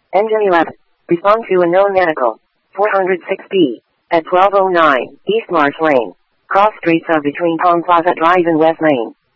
Engine 11. Respond to a known medical. 406B. At 1209 East Marsh Lane. Cross streets of between Palm Plaza Drive and West Main.